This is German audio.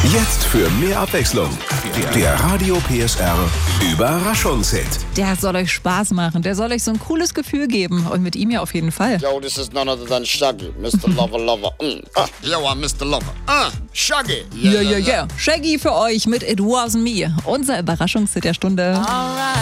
Jetzt für mehr Abwechslung. Der Radio PSR Überraschungshit. Der soll euch Spaß machen, der soll euch so ein cooles Gefühl geben und mit ihm ja auf jeden Fall. Yo, this is none other than Shaggy, Mr. Lover Lover. Yo, I'm Mr. Lover. Shaggy. Yeah. Shaggy für euch mit It Wasn't Me. Unser Überraschungshit der Stunde. Alright.